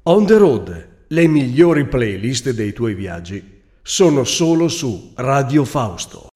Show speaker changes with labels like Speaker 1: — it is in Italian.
Speaker 1: On the Road, le migliori playlist dei tuoi viaggi sono solo su Radio Fausto.